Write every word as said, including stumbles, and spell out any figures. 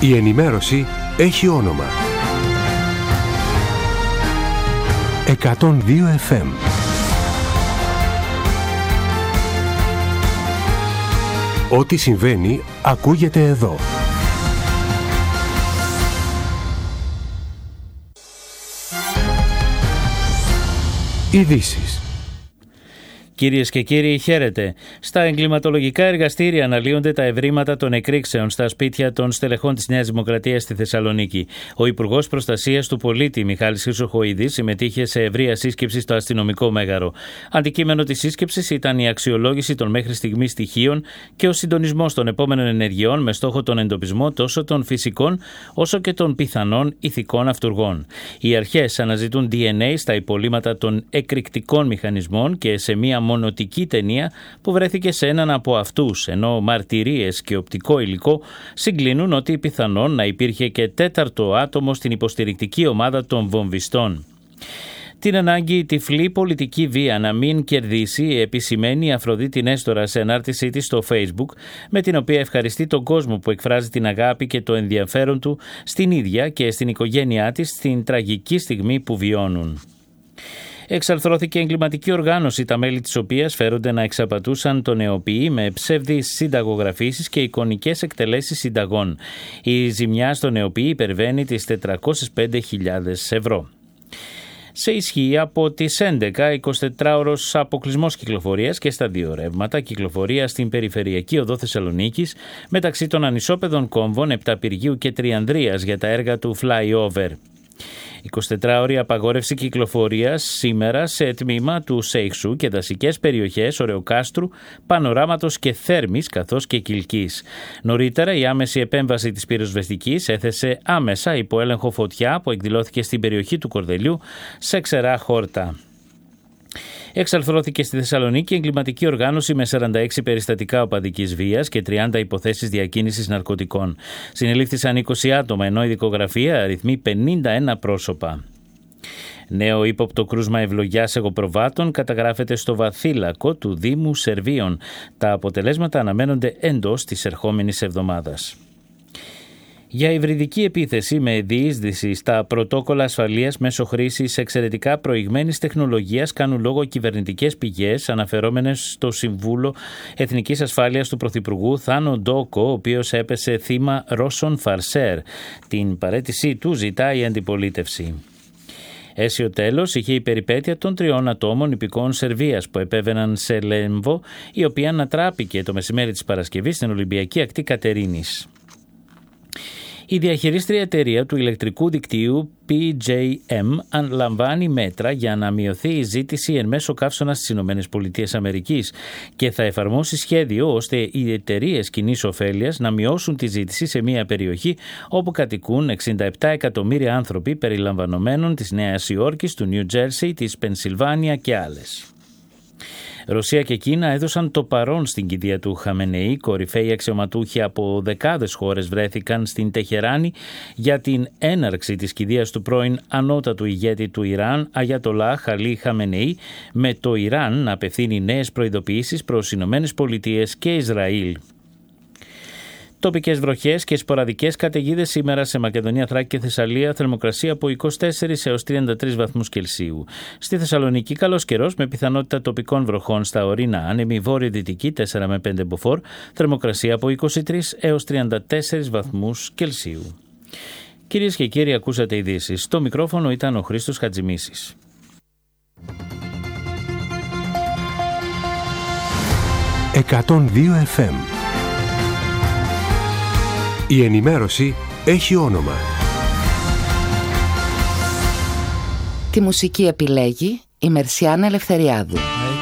Η ενημέρωση έχει όνομα. εκατόν δύο εφ εμ. Ό,τι συμβαίνει ακούγεται εδώ. Ειδήσεις. Κυρίες και κύριοι, χαίρετε. Στα εγκληματολογικά εργαστήρια αναλύονται τα ευρήματα των εκρήξεων στα σπίτια των στελεχών της Νέας Δημοκρατίας στη Θεσσαλονίκη. Ο Υπουργός Προστασίας του Πολίτη, Μιχάλης Χρυσοχοΐδης, συμμετείχε σε ευρεία σύσκεψη στο αστυνομικό μέγαρο. Αντικείμενο της σύσκεψης ήταν η αξιολόγηση των μέχρι στιγμής στοιχείων και ο συντονισμός των επόμενων ενεργειών με στόχο τον εντοπισμό τόσο των φυσικών όσο και των πιθανών ηθικών αυτουργών. Οι αρχές αναζητούν ντι εν έι στα υπολείμματα των εκρηκτικών μηχανισμών και σε μία μονοτική ταινία που βρέθηκε σε έναν από αυτούς, ενώ μαρτυρίες και οπτικό υλικό συγκλίνουν ότι πιθανόν να υπήρχε και τέταρτο άτομο στην υποστηρικτική ομάδα των βομβιστών. Την ανάγκη η τυφλή πολιτική βία να μην κερδίσει επισημαίνει η Αφροδίτη Νέστορα σε ανάρτησή της στο Facebook, με την οποία ευχαριστεί τον κόσμο που εκφράζει την αγάπη και το ενδιαφέρον του στην ίδια και στην οικογένειά της στην τραγική στιγμή που βιώνουν. Εξαρθρώθηκε εγκληματική οργάνωση, τα μέλη της οποίας φέρονται να εξαπατούσαν τον νεοποιή με ψεύδεις συνταγογραφήσεις και εικονικές εκτελέσεις συνταγών. Η ζημιά στον νεοποιή υπερβαίνει τις τετρακόσιες πέντε χιλιάδες ευρώ. Σε ισχύ από τις έντεκα, εικοσιτετράωρος αποκλεισμός κυκλοφορίας και στα δύο ρεύματα κυκλοφορία στην περιφερειακή οδό Θεσσαλονίκης μεταξύ των ανισόπεδων κόμβων Επταπηργίου και Τριανδρίας για τα έργα του flyover. εικοσιτετράωρη απαγόρευση κυκλοφορίας σήμερα σε τμήμα του Σέιξου και δασικές περιοχές Ωρεοκάστρου, Πανοράματος και Θέρμης καθώς και Κιλκής. Νωρίτερα η άμεση επέμβαση της πυροσβεστικής έθεσε άμεσα υπό έλεγχο φωτιά που εκδηλώθηκε στην περιοχή του Κορδελιού σε ξερά χόρτα. Εξαρθρώθηκε στη Θεσσαλονίκη εγκληματική οργάνωση με σαράντα έξι περιστατικά οπαδικής βίας και τριάντα υποθέσεις διακίνησης ναρκωτικών. Συνελήφθησαν είκοσι άτομα, ενώ η δικογραφία αριθμεί πενήντα ένα πρόσωπα. Νέο ύποπτο κρούσμα ευλογιάς εγωπροβάτων καταγράφεται στο βαθύλακο του Δήμου Σερβίων. Τα αποτελέσματα αναμένονται εντός της ερχόμενης εβδομάδας. Για υβριδική επίθεση με διείσδυση στα πρωτόκολλα ασφαλείας μέσω χρήσης εξαιρετικά προηγμένης τεχνολογίας κάνουν λόγο κυβερνητικές πηγές αναφερόμενες στο Συμβούλο Εθνικής Ασφάλειας του Πρωθυπουργού Θάνο Ντόκο, ο οποίος έπεσε θύμα Ρώσων φαρσέρ. Την παραίτησή του ζητάει η αντιπολίτευση. Αίσιο τέλος είχε η περιπέτεια των τριών ατόμων υπηκόων Σερβίας που επέβαιναν σε Λέμβο, η οποία ανατράπηκε το μεσημέρι της Παρασκευής στην Ολυμπιακή Ακτή Κατερίνης. Η διαχειρίστρια εταιρεία του ηλεκτρικού δικτύου πι τζέι εμ αναλαμβάνει μέτρα για να μειωθεί η ζήτηση εν μέσω καύσωνας στις ΗΠΑ και θα εφαρμόσει σχέδιο ώστε οι εταιρείες κοινής ωφέλειας να μειώσουν τη ζήτηση σε μια περιοχή όπου κατοικούν εξήντα επτά εκατομμύρια άνθρωποι περιλαμβανομένων της Νέας Υόρκης, του Νιου Τζέρσι, της Πενσιλβάνια και άλλες. Ρωσία και Κίνα έδωσαν το παρόν στην κηδεία του Χαμενεή. Κορυφαίοι αξιωματούχοι από δεκάδες χώρες βρέθηκαν στην Τεχεράνη για την έναρξη της κηδείας του πρώην ανώτατου ηγέτη του Ιράν, Αγιατολάχ Αλί Χαμενεή, με το Ιράν να απευθύνει νέες προειδοποιήσεις προς Ηνωμένες Πολιτείες και Ισραήλ. Τοπικές βροχές και σποραδικές καταιγίδες σήμερα σε Μακεδονία, Θράκη και Θεσσαλία, θερμοκρασία από είκοσι τέσσερις έως τριάντα τρεις βαθμούς Κελσίου. Στη Θεσσαλονίκη καλός καιρός με πιθανότητα τοπικών βροχών στα ορεινά, άνεμη βόρειο-δυτική τέσσερα με πέντε μποφόρ, θερμοκρασία από είκοσι τρεις έως τριάντα τέσσερις βαθμούς Κελσίου. Κυρίες και κύριοι, ακούσατε ειδήσεις. Στο μικρόφωνο ήταν ο Χρήστος Χατζημίσης. εκατόν δύο εφ εμ. Η ενημέρωση έχει όνομα. Τη μουσική επιλέγει η Μερσιάνα Ελευθεριάδου.